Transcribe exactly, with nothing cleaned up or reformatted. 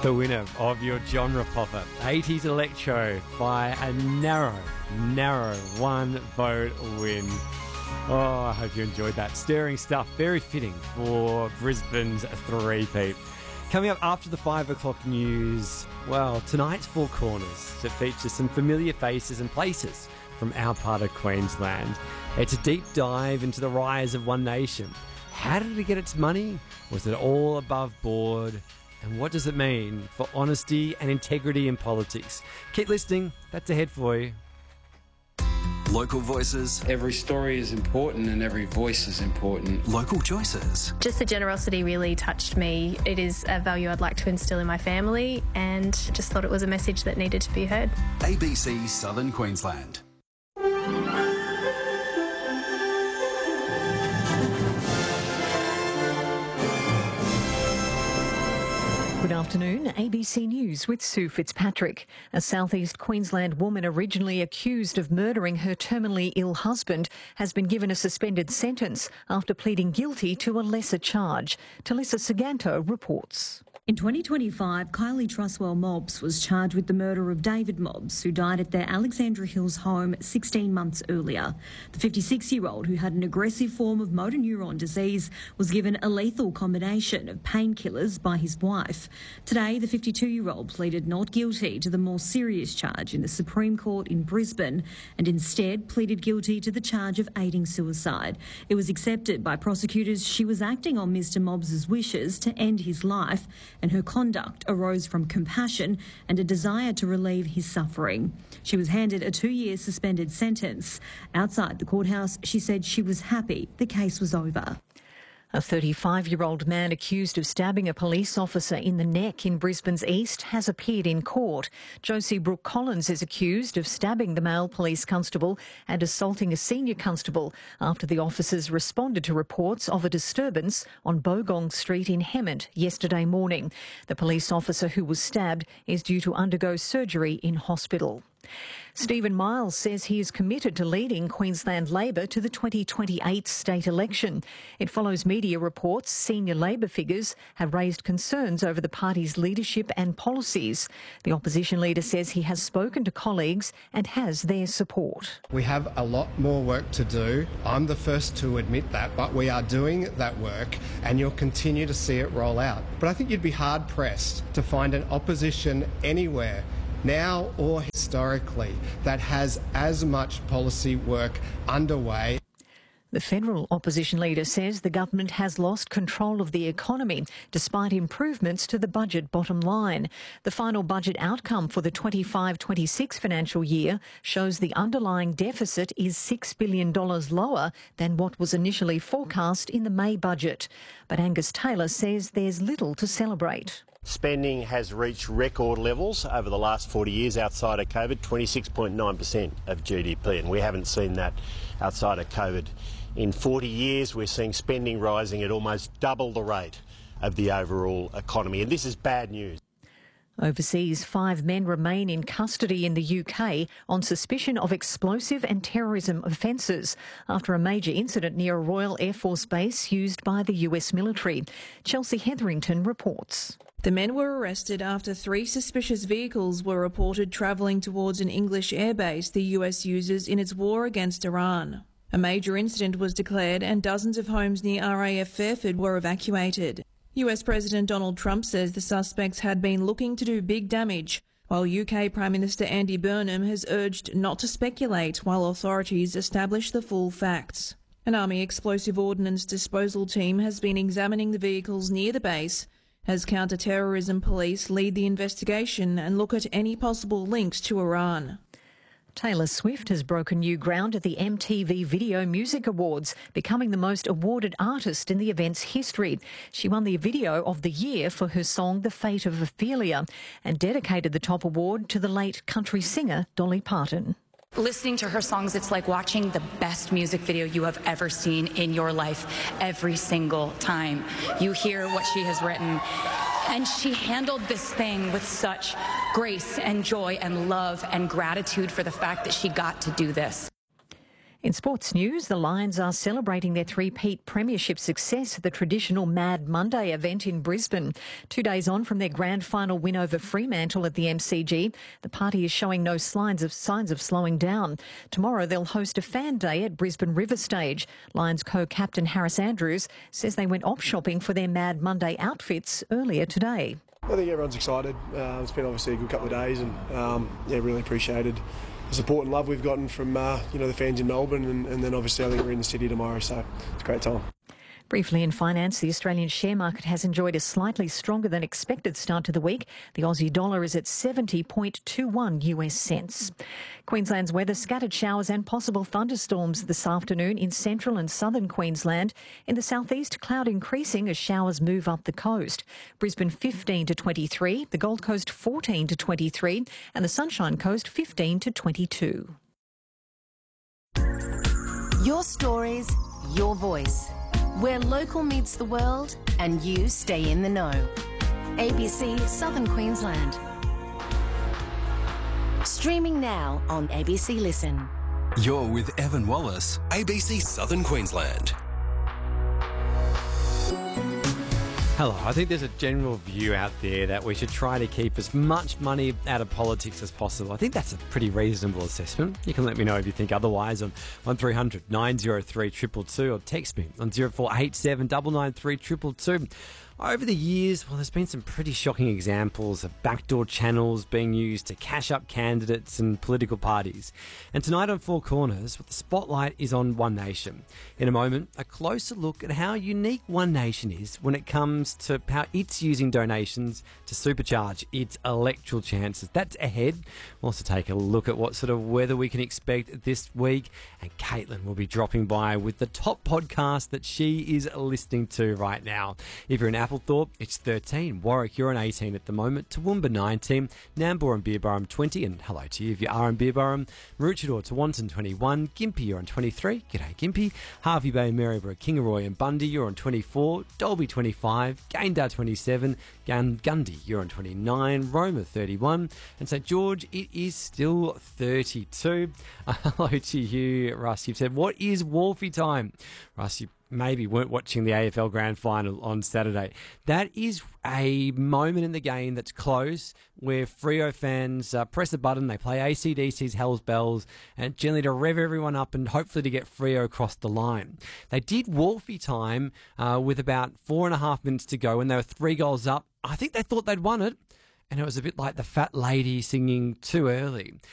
The winner of your genre popper, eighties Electro, by a narrow, narrow one vote win. Oh, I hope you enjoyed that. Stirring stuff, very fitting for Brisbane's three-peat. Coming up after the five o'clock news, well, tonight's Four Corners that features some familiar faces and places from our part of Queensland. It's a deep dive into the rise of One Nation. How did it get its money? Was it all above board? And what does it mean for honesty and integrity in politics? Keep listening. That's ahead for you. Local voices. Every story is important and every voice is important. Local choices. Just the generosity really touched me. It is a value I'd like to instill in my family, and just thought it was a message that needed to be heard. A B C Southern Queensland. Good afternoon, A B C News with Sue Fitzpatrick. A southeast Queensland woman originally accused of murdering her terminally ill husband has been given a suspended sentence after pleading guilty to a lesser charge. Talissa Saganto reports. In twenty twenty-five, Kylie Truswell Mobbs was charged with the murder of David Mobbs, who died at their Alexandra Hills home sixteen months earlier. The fifty-six-year-old, who had an aggressive form of motor neuron disease, was given a lethal combination of painkillers by his wife. Today, the fifty-two-year-old pleaded not guilty to the more serious charge in the Supreme Court in Brisbane and instead pleaded guilty to the charge of aiding suicide. It was accepted by prosecutors she was acting on Mr Mobbs's wishes to end his life, and her conduct arose from compassion and a desire to relieve his suffering. She was handed a two-year suspended sentence. Outside the courthouse, she said she was happy the case was over. A thirty-five-year-old man accused of stabbing a police officer in the neck in Brisbane's east has appeared in court. Josie Brooke Collins is accused of stabbing the male police constable and assaulting a senior constable after the officers responded to reports of a disturbance on Bogong Street in Hemmant yesterday morning. The police officer who was stabbed is due to undergo surgery in hospital. Stephen Miles says he is committed to leading Queensland Labor to the twenty twenty-eight state election. It follows media reports senior Labor figures have raised concerns over the party's leadership and policies. The opposition leader says he has spoken to colleagues and has their support. We have a lot more work to do. I'm the first to admit that, but we are doing that work and you'll continue to see it roll out. But I think you'd be hard-pressed to find an opposition anywhere, now or historically, that has as much policy work underway. The federal opposition leader says the government has lost control of the economy despite improvements to the budget bottom line. The final budget outcome for the twenty-five twenty-six financial year shows the underlying deficit is six billion dollars lower than what was initially forecast in the May budget. But Angus Taylor says there's little to celebrate. Spending has reached record levels over the last forty years outside of COVID, twenty-six point nine percent of G D P, and we haven't seen that outside of COVID. In forty years, we're seeing spending rising at almost double the rate of the overall economy, and this is bad news. Overseas, five men remain in custody in the U K on suspicion of explosive and terrorism offences after a major incident near a Royal Air Force base used by the U S military. Chelsea Hetherington reports. The men were arrested after three suspicious vehicles were reported travelling towards an English airbase the U S uses in its war against Iran. A major incident was declared and dozens of homes near R A F Fairford were evacuated. U S President Donald Trump says the suspects had been looking to do big damage, while U K Prime Minister Andy Burnham has urged not to speculate while authorities establish the full facts. An Army explosive ordnance disposal team has been examining the vehicles near the base as counter-terrorism police lead the investigation and look at any possible links to Iran. Taylor Swift has broken new ground at the M T V Video Music Awards, becoming the most awarded artist in the event's history. She won the Video of the Year for her song The Fate of Ophelia and dedicated the top award to the late country singer Dolly Parton. Listening to her songs, it's like watching the best music video you have ever seen in your life every single time. You hear what she has written, and she handled this thing with such grace and joy and love and gratitude for the fact that she got to do this. In sports news, the Lions are celebrating their three-peat premiership success at the traditional Mad Monday event in Brisbane. Two days on from their grand final win over Fremantle at the M C G, the party is showing no signs of, signs of slowing down. Tomorrow they'll host a fan day at Brisbane River Stage. Lions co-captain Harris Andrews says they went op shopping for their Mad Monday outfits earlier today. I think everyone's excited. Uh, it's been obviously a good couple of days, and um, yeah, really appreciated the support and love we've gotten from uh, you know the fans in Melbourne, and, and then obviously I think we're in the city tomorrow, so it's a great time. Briefly in finance, the Australian share market has enjoyed a slightly stronger than expected start to the week. The Aussie dollar is at seventy point two one U S cents. Queensland's weather, scattered showers and possible thunderstorms this afternoon in central and southern Queensland. In the southeast, cloud increasing as showers move up the coast. Brisbane fifteen to twenty-three, the Gold Coast fourteen to twenty-three and the Sunshine Coast fifteen to twenty-two. Your stories, your voice. Where local meets the world and you stay in the know. A B C Southern Queensland. Streaming now on A B C Listen. You're with Evan Wallace, A B C Southern Queensland. Hello. I think there's a general view out there that we should try to keep as much money out of politics as possible. I think that's a pretty reasonable assessment. You can let me know if you think otherwise on one three hundred nine oh three two two two or text me on zero four eight seven nine nine three two two two. Over the years, well, there's been some pretty shocking examples of backdoor channels being used to cash up candidates and political parties. And tonight on Four Corners, the spotlight is on One Nation. In a moment, a closer look at how unique One Nation is when it comes to how it's using donations to supercharge its electoral chances. That's ahead. We'll also take a look at what sort of weather we can expect this week. And Caitlin will be dropping by with the top podcast that she is listening to right now. If you're in Applethorpe, it's thirteen. Warwick, you're on eighteen at the moment. Toowoomba, nineteen. Nambour and Beerburrum, twenty. And hello to you if you are in Beerburrum. Maroochydore to Wanton, twenty-one. Gympie, you're on twenty-three. G'day, Gympie. Harvey Bay, Maryborough, Kingaroy and Bundy, you're on twenty-four. Dolby, twenty-five. Gayndah, twenty-seven. Gun- Gundy, you're on twenty-nine. Roma, thirty-one. And St George, it is still thirty-two. Uh, hello to you, Russ. You've said, what is Wolfie time? Russ, you maybe weren't watching the A F L Grand Final on Saturday. That is a moment in the game that's close, where Freo fans uh, press a button, they play A C D C's Hell's Bells, and generally to rev everyone up and hopefully to get Freo across the line. They did Wolfie time uh, with about four and a half minutes to go, and they were three goals up. I think they thought they'd won it. And it was a bit like the fat lady singing too early.